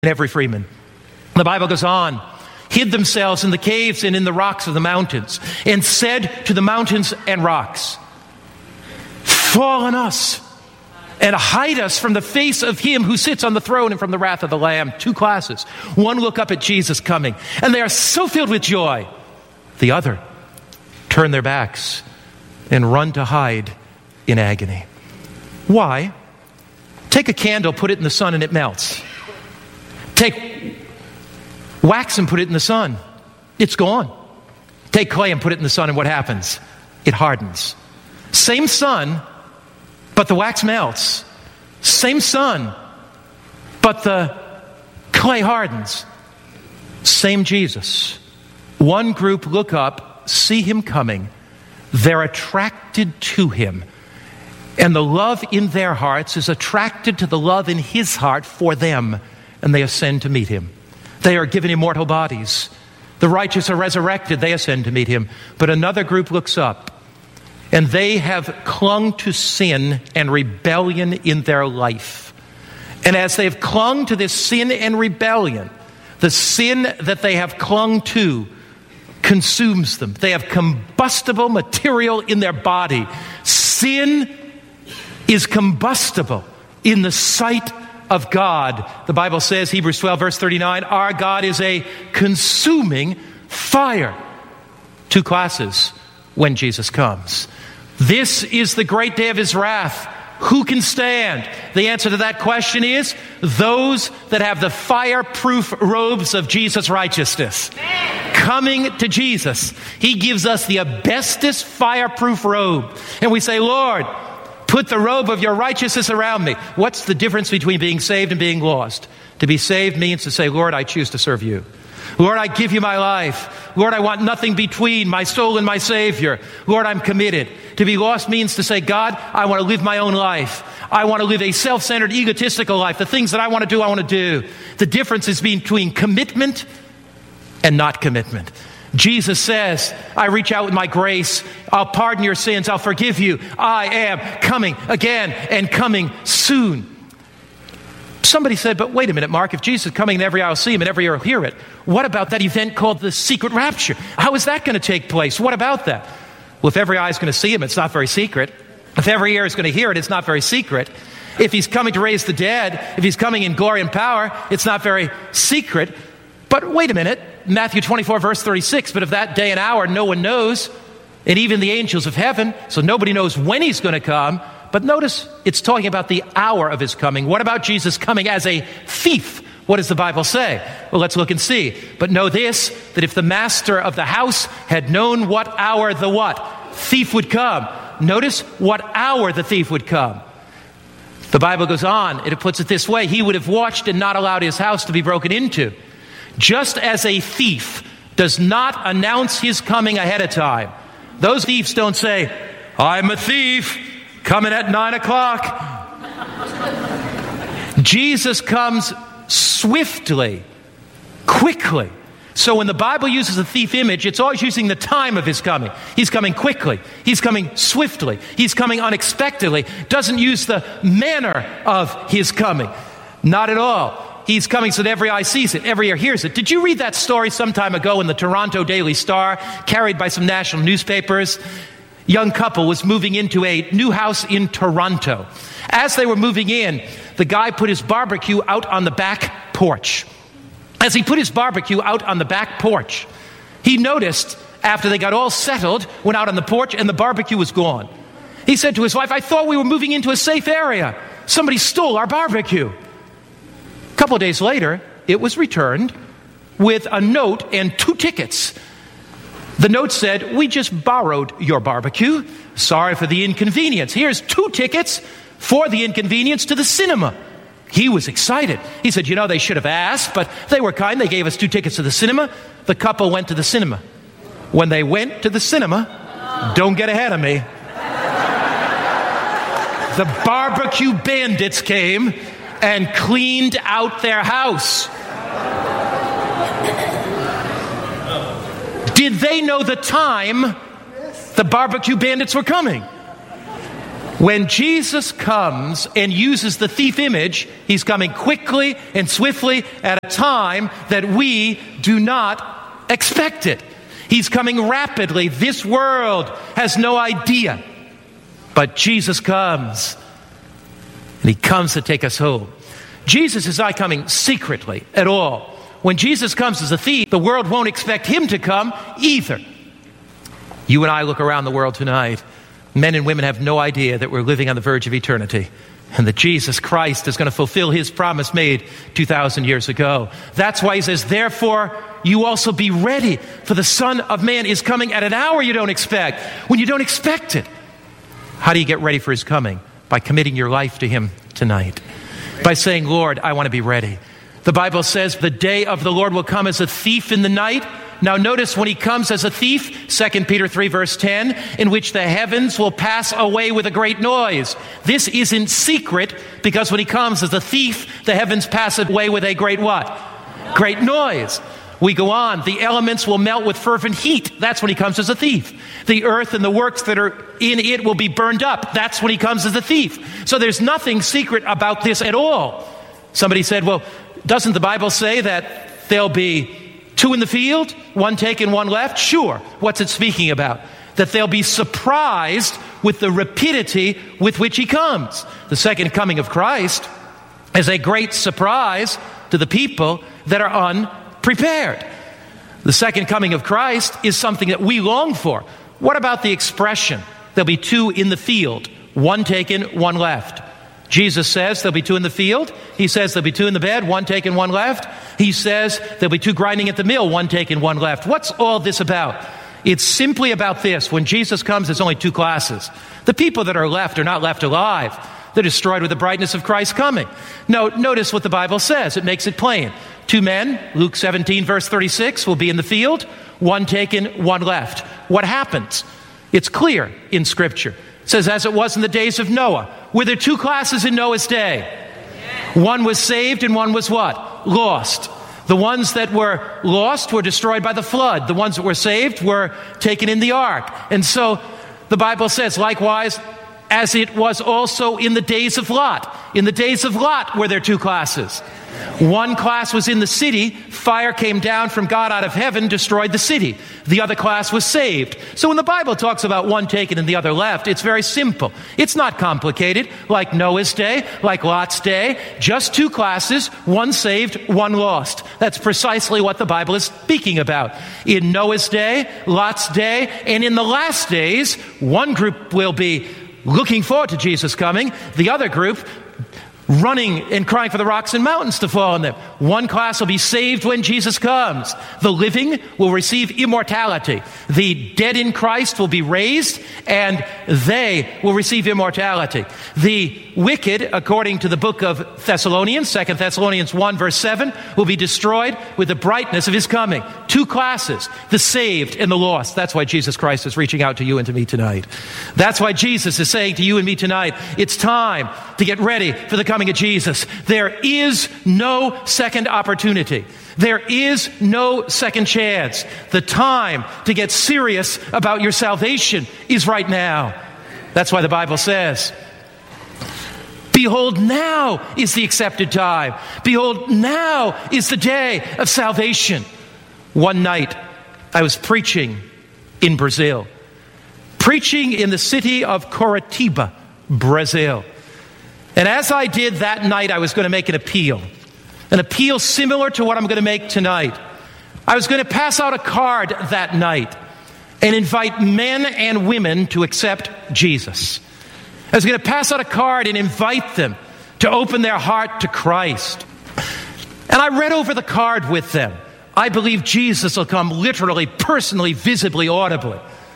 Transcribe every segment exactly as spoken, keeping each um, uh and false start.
every freeman. The Bible goes on, hid themselves in the caves and in the rocks of the mountains, and said to the mountains and rocks, fall on us and hide us from the face of him who sits on the throne and from the wrath of the Lamb. Two classes. One look up at Jesus coming, and they are so filled with joy. The other turn their backs and run to hide in agony. Why? Take a candle, put it in the sun, and it melts. Take wax and put it in the sun. It's gone. Take clay and put it in the sun, and what happens? It hardens. Same sun, but the wax melts. Same sun, but the clay hardens. Same Jesus. One group look up, see him coming. They're attracted to him. And the love in their hearts is attracted to the love in his heart for them. And they ascend to meet him. They are given immortal bodies. The righteous are resurrected. They ascend to meet him. But another group looks up, and they have clung to sin and rebellion in their life. And as they've clung to this sin and rebellion, the sin that they have clung to consumes them. They have combustible material in their body. Sin is combustible in the sight of God. The Bible says, Hebrews twelve, verse thirty-nine, our God is a consuming fire. Two classes when Jesus comes. This is the great day of his wrath. Who can stand? The answer to that question is those that have the fireproof robes of Jesus' righteousness. Coming to Jesus, he gives us the bestest fireproof robe. And we say, Lord, put the robe of your righteousness around me. What's the difference between being saved and being lost? To be saved means to say, Lord, I choose to serve you. Lord, I give you my life. Lord, I want nothing between my soul and my Savior. Lord, I'm committed. To be lost means to say, God, I want to live my own life. I want to live a self-centered, egotistical life. The things that I want to do, I want to do. The difference is between commitment and not commitment. Jesus says, I reach out with my grace. I'll pardon your sins. I'll forgive you. I am coming again and coming soon. Somebody said, but wait a minute, Mark, if Jesus is coming and every eye will see him and every ear will hear it, what about that event called the secret rapture? How is that going to take place? What about that? Well, if every eye is going to see him, it's not very secret. If every ear is going to hear it, it's not very secret. If he's coming to raise the dead, if he's coming in glory and power, it's not very secret. But wait a minute, Matthew twenty-four, verse thirty-six, but of that day and hour, no one knows, and even the angels of heaven, so nobody knows when he's going to come. But notice it's talking about the hour of his coming. What about Jesus coming as a thief? What does the Bible say? Well, let's look and see. But know this, that if the master of the house had known what hour the what? Thief would come. Notice what hour the thief would come. The Bible goes on, it puts it this way, he would have watched and not allowed his house to be broken into. Just as a thief does not announce his coming ahead of time. Those thieves don't say, I'm a thief, coming at nine o'clock. Jesus comes swiftly, quickly. So when the Bible uses a thief image, it's always using the time of his coming. He's coming quickly. He's coming swiftly. He's coming unexpectedly. Doesn't use the manner of his coming. Not at all. He's coming so that every eye sees it, every ear hears it. Did you read that story some time ago in the Toronto Daily Star, carried by some national newspapers? Young couple was moving into a new house in Toronto. As they were moving in, the guy put his barbecue out on the back porch. As he put his barbecue out on the back porch, he noticed after they got all settled, went out on the porch and the barbecue was gone. He said to his wife, I thought we were moving into a safe area. Somebody stole our barbecue. A couple of days later, it was returned with a note and two tickets. The note said, we just borrowed your barbecue. Sorry for the inconvenience. Here's two tickets for the inconvenience to the cinema. He was excited. He said, you know, they should have asked, but they were kind. They gave us two tickets to the cinema. The couple went to the cinema. When they went to the cinema, don't get ahead of me, the barbecue bandits came and cleaned out their house. Did they know the time the barbecue bandits were coming? When Jesus comes and uses the thief image, he's coming quickly and swiftly at a time that we do not expect it. He's coming rapidly. This world has no idea. But Jesus comes, and he comes to take us home. Jesus is not coming secretly at all. When Jesus comes as a thief, the world won't expect him to come either. You and I look around the world tonight. Men and women have no idea that we're living on the verge of eternity and that Jesus Christ is going to fulfill his promise made two thousand years ago. That's why he says, therefore, you also be ready, for the Son of Man is coming at an hour you don't expect, when you don't expect it. How do you get ready for his coming? By committing your life to him tonight. By saying, Lord, I want to be ready. The Bible says the day of the Lord will come as a thief in the night. Now notice when he comes as a thief, Second Peter three verse ten, in which the heavens will pass away with a great noise. This isn't secret, because when he comes as a thief, the heavens pass away with a great what? Great noise. We go on. The elements will melt with fervent heat. That's when he comes as a thief. The earth and the works that are in it will be burned up. That's when he comes as a thief. So there's nothing secret about this at all. Somebody said, well, doesn't the Bible say that there'll be two in the field, one taken, one left? Sure. What's it speaking about? That they'll be surprised with the rapidity with which he comes. The second coming of Christ is a great surprise to the people that are unprepared. The second coming of Christ is something that we long for. What about the expression, there'll be two in the field, one taken, one left? Jesus says there'll be two in the field. He says there'll be two in the bed, one taken, one left. He says there'll be two grinding at the mill, one taken, one left. What's all this about? It's simply about this. When Jesus comes, there's only two classes. The people that are left are not left alive. They're destroyed with the brightness of Christ's coming. No, notice what the Bible says. It makes it plain. Two men, Luke seventeen, verse thirty-six, will be in the field, one taken, one left. What happens? It's clear in Scripture. It says, as it was in the days of Noah. Were there two classes in Noah's day? One was saved and one was what? Lost. The ones that were lost were destroyed by the flood. The ones that were saved were taken in the ark. And so the Bible says, likewise, as it was also in the days of Lot. In the days of Lot were there two classes. One class was in the city. Fire came down from God out of heaven, destroyed the city. The other class was saved. So when the Bible talks about one taken and the other left, it's very simple. It's not complicated, like Noah's day, like Lot's day. Just two classes, one saved, one lost. That's precisely what the Bible is speaking about. In Noah's day, Lot's day, and in the last days, one group will be looking forward to Jesus coming. The other group running and crying for the rocks and mountains to fall on them. One class will be saved when Jesus comes. The living will receive immortality. The dead in Christ will be raised, and they will receive immortality. The wicked, according to the book of Thessalonians, Second Thessalonians one, verse seven, will be destroyed with the brightness of his coming. Two classes, the saved and the lost. That's why Jesus Christ is reaching out to you and to me tonight. That's why Jesus is saying to you and me tonight, it's time to get ready for the coming of Jesus. There is no second opportunity. There is no second chance. The time to get serious about your salvation is right now. That's why the Bible says, behold, now is the accepted time. Behold, now is the day of salvation. One night, I was preaching in Brazil. Preaching in the city of Curitiba, Brazil. And as I did that night, I was going to make an appeal. An appeal similar to what I'm going to make tonight. I was going to pass out a card that night and invite men and women to accept Jesus. I was going to pass out a card and invite them to open their heart to Christ. And I read over the card with them. I believe Jesus will come literally, personally, visibly, audibly.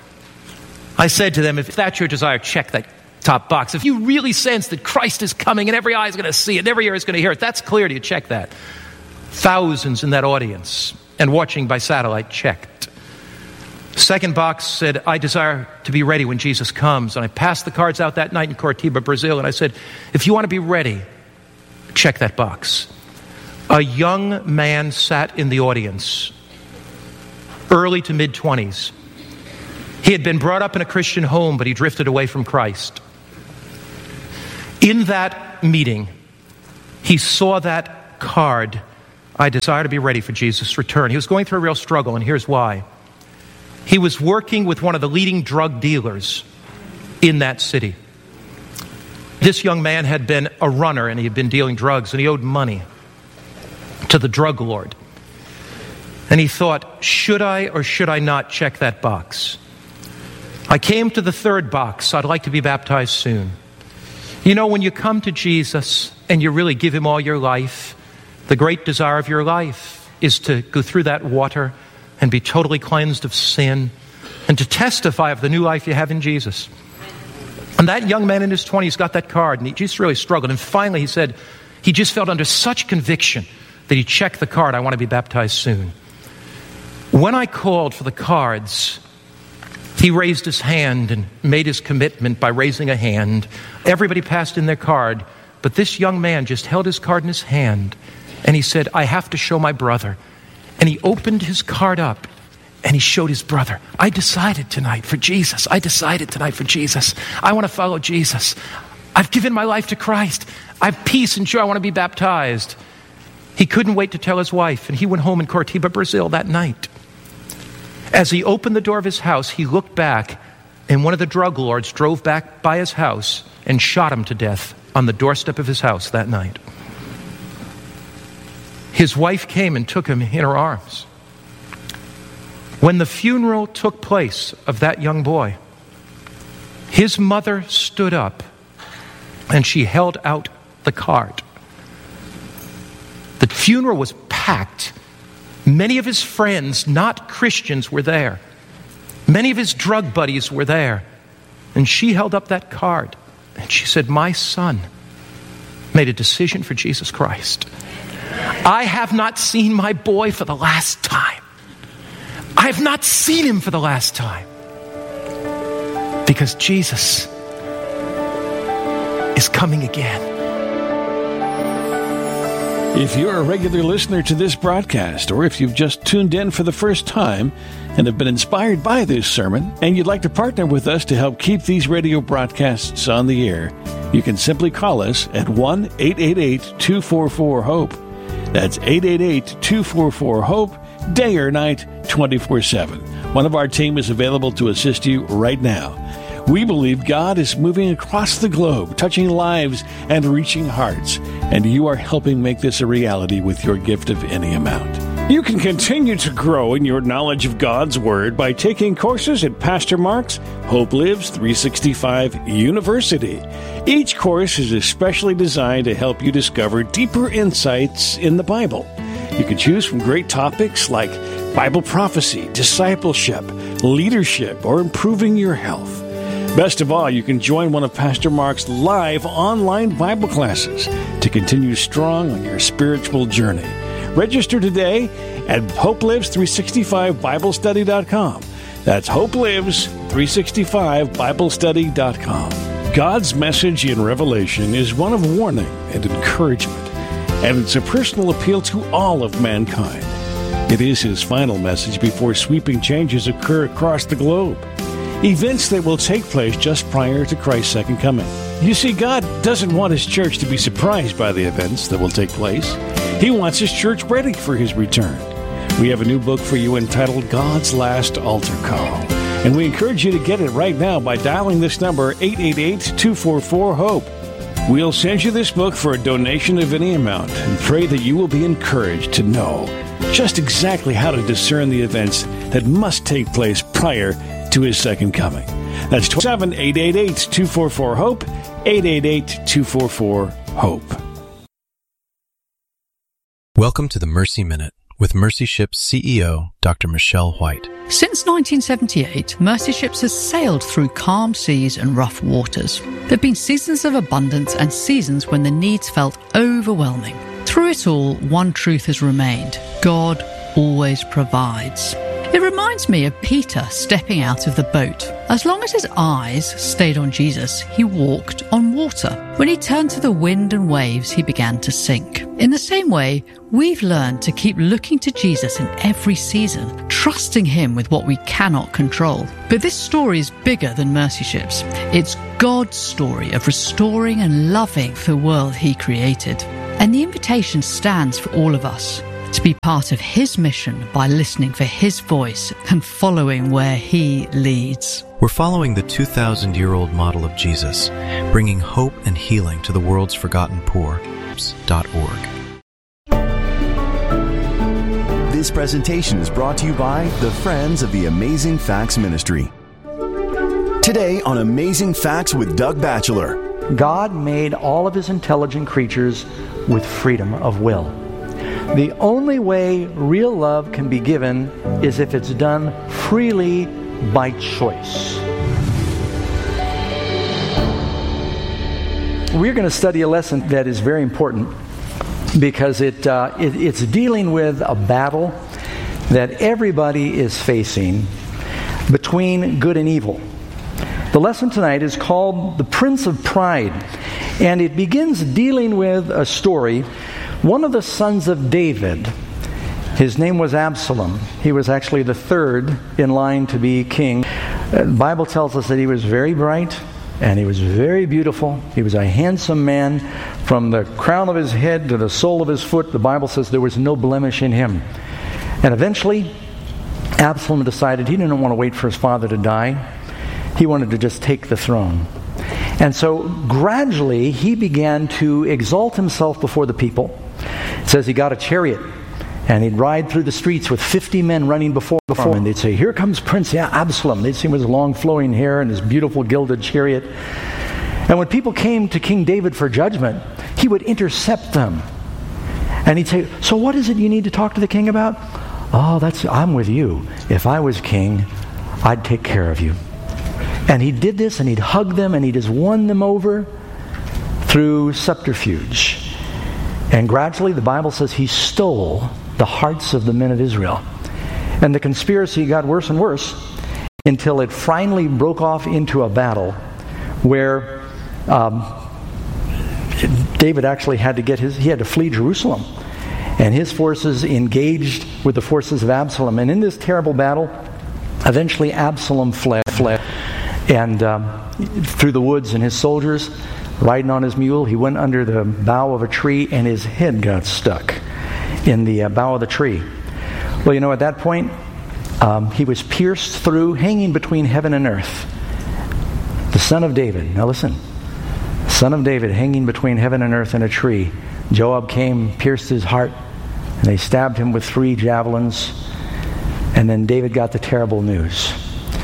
I said to them, if that's your desire, check that top box. If you really sense that Christ is coming and every eye is going to see it and every ear is going to hear it, that's clear to you. Check that. Thousands in that audience and watching by satellite checked. Second box said, I desire to be ready when Jesus comes. And I passed the cards out that night in Curitiba, Brazil, and I said, if you want to be ready, check that box. A young man sat in the audience, early to mid-twenties. He had been brought up in a Christian home, but he drifted away from Christ. In that meeting, he saw that card, I desire to be ready for Jesus' return. He was going through a real struggle, and here's why. He was working with one of the leading drug dealers in that city. This young man had been a runner, and he had been dealing drugs, and he owed money to the drug lord. And he thought, should I or should I not check that box? I came to the third box. I'd like to be baptized soon. You know, when you come to Jesus and you really give him all your life, the great desire of your life is to go through that water and be totally cleansed of sin and to testify of the new life you have in Jesus. And that young man in his twenties got that card, and he just really struggled. And finally he said he just felt under such conviction that he checked the card, I want to be baptized soon. When I called for the cards, he raised his hand and made his commitment by raising a hand. Everybody passed in their card, but this young man just held his card in his hand, and he said, I have to show my brother. And he opened his card up, and he showed his brother. I decided tonight for Jesus. I decided tonight for Jesus. I want to follow Jesus. I've given my life to Christ. I have peace and joy. I want to be baptized. He couldn't wait to tell his wife, and he went home in Curitiba, Brazil that night. As he opened the door of his house, he looked back, and one of the drug lords drove back by his house and shot him to death on the doorstep of his house that night. His wife came and took him in her arms. When the funeral took place of that young boy, his mother stood up and she held out the card. The funeral was packed. Many of his friends, not Christians, were there. Many of his drug buddies were there. And she held up that card and she said, my son made a decision for Jesus Christ. I have not seen my boy for the last time. I have not seen him for the last time. Because Jesus is coming again. If you're a regular listener to this broadcast, or if you've just tuned in for the first time and have been inspired by this sermon, and you'd like to partner with us to help keep these radio broadcasts on the air, you can simply call us at one eight eight eight, two four four, HOPE. That's eight eight eight, two four four, HOPE, day or night, twenty-four seven. One of our team is available to assist you right now. We believe God is moving across the globe, touching lives and reaching hearts, and you are helping make this a reality with your gift of any amount. You can continue to grow in your knowledge of God's Word by taking courses at Pastor Mark's Hope Lives three sixty-five University. Each course is especially designed to help you discover deeper insights in the Bible. You can choose from great topics like Bible prophecy, discipleship, leadership, or improving your health. Best of all, you can join one of Pastor Mark's live online Bible classes to continue strong on your spiritual journey. Register today at hope lives three sixty-five bible study dot com. That's hope lives three sixty-five bible study dot com. God's message in Revelation is one of warning and encouragement, and it's a personal appeal to all of mankind. It is his final message before sweeping changes occur across the globe. Events that will take place just prior to Christ's second coming. You see, God doesn't want his church to be surprised by the events that will take place. He wants his church ready for his return. We have a new book for you entitled God's Last Altar Call, and we encourage you to get it right now by dialing this number, eight eight eight, two four four, HOPE. We'll send you this book for a donation of any amount and pray that you will be encouraged to know just exactly how to discern the events that must take place prior to his second coming. That's seven eight eight eight, two four four, HOPE, eight eight eight, two four four, HOPE. Welcome to the Mercy Minute with Mercy Ships C E O, Doctor Michelle White. Since nineteen seventy-eight, Mercy Ships has sailed through calm seas and rough waters. There have been seasons of abundance and seasons when the needs felt overwhelming. Through it all, one truth has remained: God always provides. It reminds me of Peter stepping out of the boat. As long as his eyes stayed on Jesus, he walked on water. When he turned to the wind and waves, he began to sink. In the same way, we've learned to keep looking to Jesus in every season, trusting Him with what we cannot control. But this story is bigger than Mercy Ships. It's God's story of restoring and loving the world He created. And the invitation stands for all of us to be part of His mission by listening for His voice and following where He leads. We're following the two thousand year old model of Jesus, bringing hope and healing to the world's forgotten poor. dot org. This presentation is brought to you by the Friends of the Amazing Facts Ministry. Today on Amazing Facts with Doug Batchelor. God made all of His intelligent creatures with freedom of will. The only way real love can be given is if it's done freely by choice. We're going to study a lesson that is very important because it, uh, it it's dealing with a battle that everybody is facing between good and evil. The lesson tonight is called The Prince of Pride, and it begins dealing with a story. One of the sons of David, his name was Absalom. He was actually the third in line to be king. The Bible tells us that he was very bright and he was very beautiful. He was a handsome man. From the crown of his head to the sole of his foot, the Bible says there was no blemish in him. And eventually, Absalom decided he didn't want to wait for his father to die. He wanted to just take the throne. And so gradually he began to exalt himself before the people. It says he got a chariot and he'd ride through the streets with fifty men running before, before him. And they'd say, "Here comes Prince Absalom." They'd see him with his long flowing hair and his beautiful gilded chariot. And when people came to King David for judgment, he would intercept them. And he'd say, "So what is it you need to talk to the king about?" "Oh, that's I'm with you. If I was king, I'd take care of you." And he did this, and he'd hug them, and he just won them over through subterfuge. And gradually, the Bible says he stole the hearts of the men of Israel. And the conspiracy got worse and worse until it finally broke off into a battle where um, David actually had to get his, he had to flee Jerusalem. And his forces engaged with the forces of Absalom. And in this terrible battle, eventually Absalom fled. fled. And um, through the woods, and his soldiers, riding on his mule, he went under the bough of a tree, and his head got stuck in the uh, bough of the tree. Well, you know, at that point, um, he was pierced through, hanging between heaven and earth. The son of David. Now listen. Son of David, hanging between heaven and earth in a tree. Joab came, pierced his heart, and they stabbed him with three javelins. And then David got the terrible news.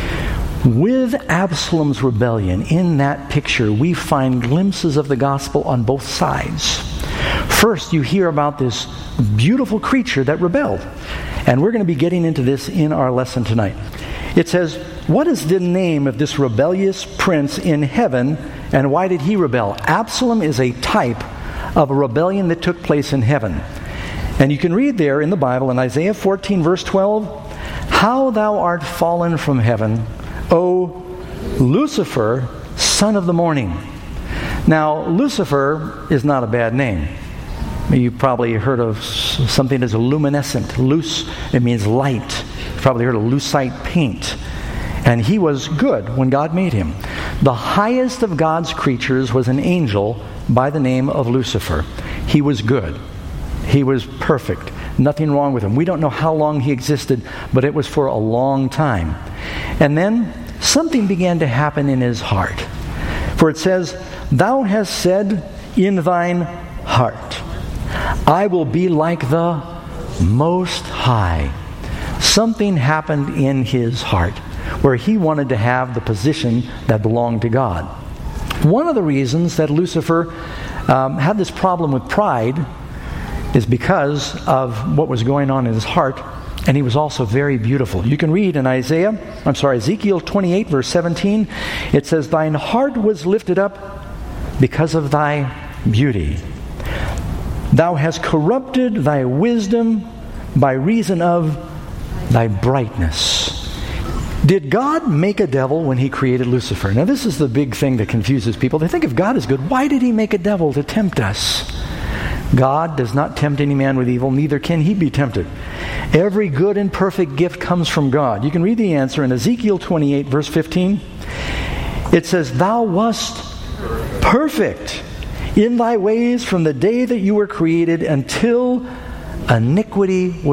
With Absalom's rebellion, in that picture, we find glimpses of the gospel on both sides. First, you hear about this beautiful creature that rebelled. And we're going to be getting into this in our lesson tonight. It says, what is the name of this rebellious prince in heaven, and why did he rebel? Absalom is a type of a rebellion that took place in heaven. And you can read there in the Bible, in Isaiah fourteen, verse twelve, "How thou art fallen from heaven, O Lucifer, son of the morning." Now, Lucifer is not a bad name. You've probably heard of something as a luminescent. Luce, it means light. You've probably heard of lucite paint. And he was good when God made him. The highest of God's creatures was an angel by the name of Lucifer. He was good. He was perfect. Nothing wrong with him. We don't know how long he existed, but it was for a long time. And then something began to happen in his heart. For it says, "Thou hast said in thine heart, I will be like the Most High." Something happened in his heart where he wanted to have the position that belonged to God. One of the reasons that Lucifer um, had this problem with pride is because of what was going on in his heart, and he was also very beautiful. You can read in Isaiah, I'm sorry, Ezekiel twenty-eight, verse seventeen, it says, "Thine heart was lifted up because of thy beauty. Thou hast corrupted thy wisdom by reason of thy brightness." Did God make a devil when he created Lucifer? Now this is the big thing that confuses people. They think if God is good, why did he make a devil to tempt us? God does not tempt any man with evil, neither can he be tempted. Every good and perfect gift comes from God. You can read the answer in Ezekiel twenty-eight, verse fifteen. It says, "Thou wast perfect in thy ways from the day that you were created until iniquity was